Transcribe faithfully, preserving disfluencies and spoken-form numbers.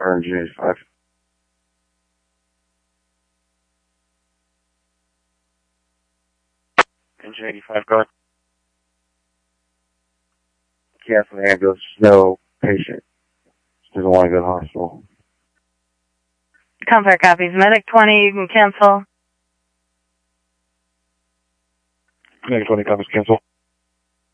or Engine eighty-five. Engine eighty-five, go ahead. Cancel the ambulance. No patient. She doesn't want to go to the hospital. Compare copies. Medic twenty, you can cancel. Medic twenty copies, cancel.